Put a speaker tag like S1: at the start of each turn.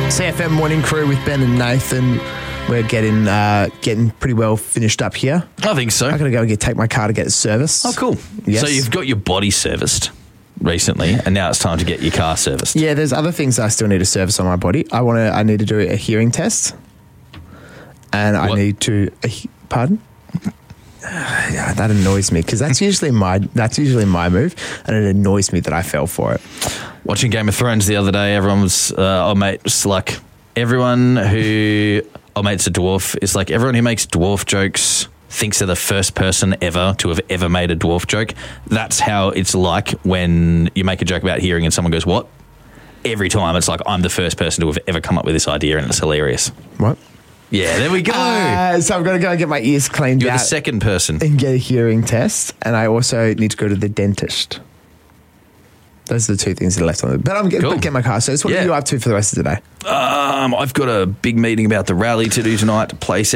S1: CFM Morning Crew with Ben and Nathan. We're getting pretty well finished up here.
S2: I think so.
S1: I'm going to go and take my car to get it serviced.
S2: Oh, cool.
S1: Yes.
S2: So you've got your body serviced recently, and now it's time to get your car serviced.
S1: Yeah, there's other things I still need to service on my body. I need to do a hearing test. And I need to... pardon? Yeah, that annoys me because that's usually my move, and it annoys me that I fell for it.
S2: Watching Game of Thrones the other day, everyone's mate's like everyone who mate's a dwarf. It's like everyone who makes dwarf jokes thinks they're the first person ever to have ever made a dwarf joke. That's how it's like when you make a joke about hearing and someone goes, "What?" Every time it's like I'm the first person to have ever come up with this idea, and it's hilarious.
S1: What?
S2: Yeah, there we go.
S1: So I'm going to go and get my ears cleaned out.
S2: You're the second person.
S1: And get a hearing test. And I also need to go to the dentist. Those are the two things that are left on it. But I'm going to get my car serviced. What are you up to for the rest of the day?
S2: I've got a big meeting about the rally to do tonight to place